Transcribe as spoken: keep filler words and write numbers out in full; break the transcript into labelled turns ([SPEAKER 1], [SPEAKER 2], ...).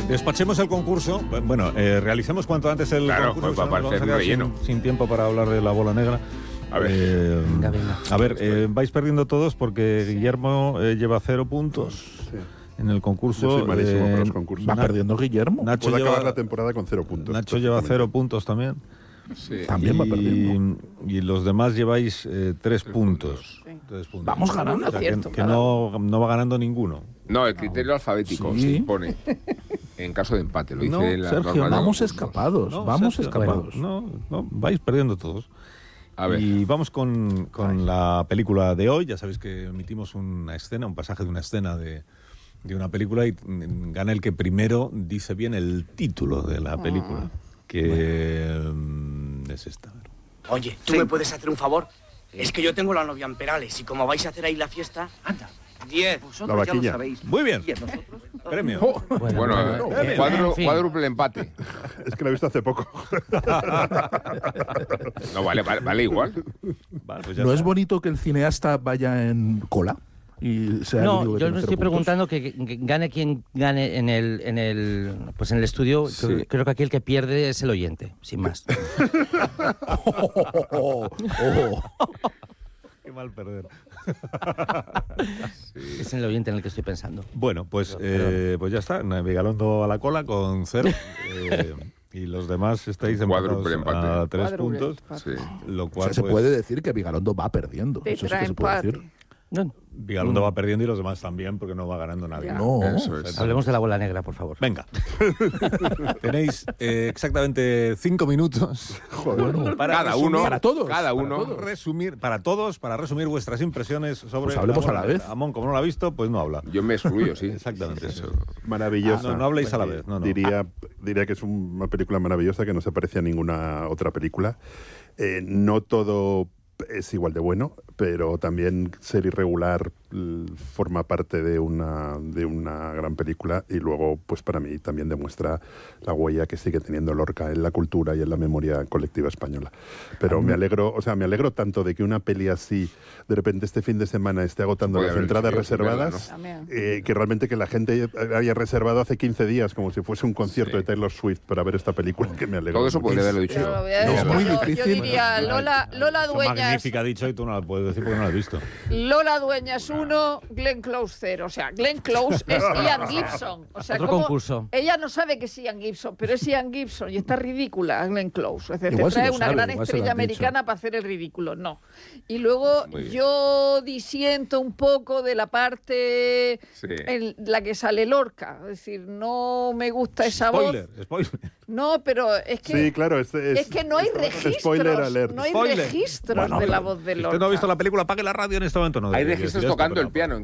[SPEAKER 1] despachemos el concurso. Bueno, eh, realicemos cuanto antes el
[SPEAKER 2] claro,
[SPEAKER 1] concurso.
[SPEAKER 2] Pues va a parecer relleno.
[SPEAKER 1] Sin, sin tiempo para hablar de la bola negra.
[SPEAKER 2] A ver,
[SPEAKER 1] eh,
[SPEAKER 3] venga, venga.
[SPEAKER 1] A ver eh, vais perdiendo todos porque sí. Guillermo eh, lleva cero puntos sí. en el concurso.
[SPEAKER 4] Yo soy malísimo
[SPEAKER 1] eh,
[SPEAKER 4] para los concursos.
[SPEAKER 5] Va perdiendo Guillermo.
[SPEAKER 1] Nacho
[SPEAKER 4] Puede
[SPEAKER 1] lleva,
[SPEAKER 4] acabar la temporada con cero puntos.
[SPEAKER 1] Nacho lleva cero puntos también.
[SPEAKER 2] Sí.
[SPEAKER 5] También
[SPEAKER 1] y,
[SPEAKER 5] va perdiendo.
[SPEAKER 1] Y los demás lleváis eh, tres, tres puntos.
[SPEAKER 3] Sí.
[SPEAKER 1] tres puntos.
[SPEAKER 5] Vamos ganando.
[SPEAKER 1] O sea, que, que no, no va ganando ninguno.
[SPEAKER 2] No, el criterio alfabético
[SPEAKER 5] Sí.
[SPEAKER 2] se impone en caso de empate. Lo dice
[SPEAKER 1] No,
[SPEAKER 2] la
[SPEAKER 1] Sergio,
[SPEAKER 2] norma de
[SPEAKER 5] Vamos
[SPEAKER 2] concursos.
[SPEAKER 5] escapados,
[SPEAKER 1] No,
[SPEAKER 5] vamos
[SPEAKER 1] Sergio,
[SPEAKER 5] escapados.
[SPEAKER 1] No, no, vais perdiendo todos.
[SPEAKER 2] A ver.
[SPEAKER 1] Y vamos con, con la película de hoy. Ya sabéis que emitimos una escena, un pasaje de una escena de, de una película y mm, gana el que primero dice bien el título de la película,
[SPEAKER 3] Ah.
[SPEAKER 1] que mm, es esta.
[SPEAKER 6] Oye, ¿tú
[SPEAKER 7] Sí.
[SPEAKER 6] me puedes hacer un favor? Es que yo tengo la novia en Perales y como vais a hacer ahí la fiesta...
[SPEAKER 7] Anda,
[SPEAKER 6] Diez.
[SPEAKER 7] vosotros
[SPEAKER 4] La
[SPEAKER 7] ya
[SPEAKER 4] vaquilla.
[SPEAKER 7] lo sabéis.
[SPEAKER 1] Muy bien.
[SPEAKER 7] Y nosotros...
[SPEAKER 1] Premio.
[SPEAKER 3] Bueno,
[SPEAKER 2] Bueno,
[SPEAKER 3] bueno,
[SPEAKER 2] eh,
[SPEAKER 3] eh,
[SPEAKER 2] cuadru-
[SPEAKER 3] en fin.
[SPEAKER 2] cuádruple empate.
[SPEAKER 4] Es que la he visto hace poco.
[SPEAKER 2] No, vale, vale, vale igual.
[SPEAKER 1] Vale, pues ya
[SPEAKER 5] ¿No
[SPEAKER 1] está.
[SPEAKER 5] es bonito que el cineasta vaya en cola? Y sea el único
[SPEAKER 3] No,
[SPEAKER 5] que
[SPEAKER 3] yo
[SPEAKER 5] tiene
[SPEAKER 3] me
[SPEAKER 5] cero
[SPEAKER 3] estoy
[SPEAKER 5] puntos?
[SPEAKER 3] preguntando que, que gane quien gane en el en el pues en el estudio.
[SPEAKER 2] Sí.
[SPEAKER 3] Creo, creo que aquí el que pierde es el oyente, sin más.
[SPEAKER 5] Oh, oh, oh.
[SPEAKER 1] Qué mal perder.
[SPEAKER 3] Es el oyente en el que estoy pensando.
[SPEAKER 1] Bueno, pues, eh, pues ya está. Vigalondo a la cola con cero. eh, y los demás estáis
[SPEAKER 2] Cuádruple
[SPEAKER 1] empatados
[SPEAKER 2] empate.
[SPEAKER 1] a tres
[SPEAKER 8] Cuádruple
[SPEAKER 1] puntos.
[SPEAKER 8] empate.
[SPEAKER 2] Sí.
[SPEAKER 1] Lo
[SPEAKER 5] O
[SPEAKER 1] cual,
[SPEAKER 5] sea, se
[SPEAKER 1] pues,
[SPEAKER 5] puede decir que Vigalondo va perdiendo. Eso sí que se puede
[SPEAKER 8] Tetraempate.
[SPEAKER 5] decir.
[SPEAKER 3] No,
[SPEAKER 1] Vigalondo va perdiendo y los demás también porque no va ganando nadie.
[SPEAKER 8] Ya.
[SPEAKER 5] No.
[SPEAKER 2] Eso es.
[SPEAKER 3] hablemos de la bola negra, por favor.
[SPEAKER 1] Venga. Tenéis eh, exactamente cinco minutos
[SPEAKER 5] Bueno,
[SPEAKER 1] para
[SPEAKER 2] Cada
[SPEAKER 1] resumir-
[SPEAKER 2] uno.
[SPEAKER 5] Para todos,
[SPEAKER 2] Cada
[SPEAKER 5] para
[SPEAKER 2] uno.
[SPEAKER 5] todos.
[SPEAKER 1] resumir para todos, para resumir vuestras impresiones sobre
[SPEAKER 5] Pues hablemos
[SPEAKER 1] la
[SPEAKER 5] a la
[SPEAKER 1] bola
[SPEAKER 5] vez.
[SPEAKER 1] negra. Amón, como no lo ha visto, pues no habla.
[SPEAKER 2] Yo me excluyo, sí.
[SPEAKER 1] Exactamente.
[SPEAKER 2] Eso.
[SPEAKER 4] Maravillosa.
[SPEAKER 1] Ah, no, no habléis a la vez, no, no.
[SPEAKER 4] Diría, diría que es un- una película maravillosa que no se parece a ninguna otra película. Eh, no todo es igual de bueno, pero también ser irregular l- forma parte de una, de una gran película y luego, pues para mí también demuestra la huella que sigue teniendo Lorca en la cultura y en la memoria colectiva española. Pero me alegro, o sea, me alegro tanto de que una peli así, de repente este fin de semana esté agotando
[SPEAKER 2] Puede
[SPEAKER 4] las
[SPEAKER 2] haber
[SPEAKER 4] entradas
[SPEAKER 2] sido sin verla,
[SPEAKER 4] reservadas,
[SPEAKER 8] También.
[SPEAKER 4] eh, que realmente que la gente haya reservado hace quince días como si fuese un concierto
[SPEAKER 2] Sí.
[SPEAKER 4] de Taylor Swift para ver esta película, que me alegro
[SPEAKER 2] Todo eso
[SPEAKER 4] mucho.
[SPEAKER 2] podría haberlo dicho
[SPEAKER 8] Yo,
[SPEAKER 2] yo.
[SPEAKER 8] lo voy a
[SPEAKER 4] No,
[SPEAKER 8] decir,
[SPEAKER 4] es muy
[SPEAKER 8] yo- yo
[SPEAKER 5] difícil.
[SPEAKER 8] diría Lola, Lola
[SPEAKER 1] Eso
[SPEAKER 8] Dueñas.
[SPEAKER 1] magnífica ha dicho y tú no la puedes decir porque no la has visto.
[SPEAKER 8] Lola Dueñas uno, Glenn Close cero. O sea, Glenn Close es Ian Gibson. O sea,
[SPEAKER 3] Otro
[SPEAKER 8] como-
[SPEAKER 3] concurso.
[SPEAKER 8] Ella no sabe que es Ian Gibson, pero es Ian Gibson y está ridícula Glenn Close. Es decir,
[SPEAKER 5] Igual
[SPEAKER 8] te
[SPEAKER 5] sí
[SPEAKER 8] trae
[SPEAKER 5] lo
[SPEAKER 8] una
[SPEAKER 5] sabe,
[SPEAKER 8] gran
[SPEAKER 5] igual se lo
[SPEAKER 8] estrella
[SPEAKER 5] han dicho.
[SPEAKER 8] americana para hacer el ridículo. No. Y luego
[SPEAKER 2] Muy bien.
[SPEAKER 8] yo disiento un poco de la parte
[SPEAKER 2] Sí.
[SPEAKER 8] en la que sale Lorca. Es decir, no me gusta esa
[SPEAKER 1] Spoiler,
[SPEAKER 8] voz.
[SPEAKER 1] spoiler.
[SPEAKER 8] No, pero es que...
[SPEAKER 4] Sí, claro, es, es,
[SPEAKER 8] Es que no hay registros,
[SPEAKER 4] Spoiler alert.
[SPEAKER 8] no hay
[SPEAKER 1] Spoiler.
[SPEAKER 8] registros
[SPEAKER 1] Bueno,
[SPEAKER 8] de la
[SPEAKER 1] pero
[SPEAKER 8] voz de
[SPEAKER 1] si
[SPEAKER 8] Lorca.
[SPEAKER 1] usted no ha visto la película, apague la radio en este momento. No
[SPEAKER 2] Hay
[SPEAKER 1] debería
[SPEAKER 2] registros
[SPEAKER 1] decir esto,
[SPEAKER 2] tocando
[SPEAKER 1] pero
[SPEAKER 2] el piano en